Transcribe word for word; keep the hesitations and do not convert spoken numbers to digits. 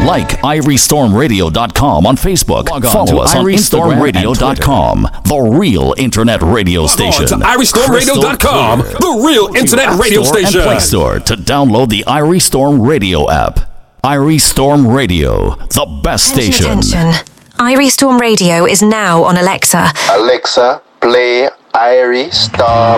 Like irie storm radio dot com on Facebook. Log on Follow us on irie storm radio dot com, the real internet radio station. Log on to irie storm radio dot com, the real internet radio station. And Play Store to download the Irie Storm Radio app. Irie Storm Radio, the best station. Attention. Irie Storm Radio is now on Alexa. Alexa, play Irie Storm.